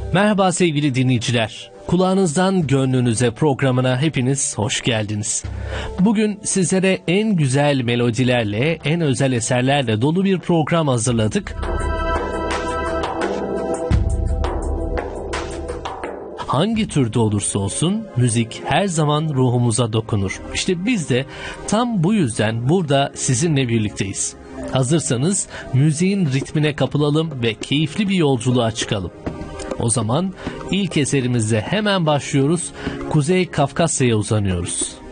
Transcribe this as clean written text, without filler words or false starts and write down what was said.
Merhaba sevgili dinleyiciler. Kulağınızdan gönlünüze programına hepiniz hoş geldiniz. Bugün sizlere en güzel melodilerle, en özel eserlerle dolu bir program hazırladık. Hangi türde olursa olsun müzik her zaman ruhumuza dokunur. İşte biz de tam bu yüzden burada sizinle birlikteyiz. Hazırsanız müziğin ritmine kapılalım ve keyifli bir yolculuğa çıkalım. O zaman ilk eserimizle hemen başlıyoruz. Kuzey Kafkasya'ya uzanıyoruz.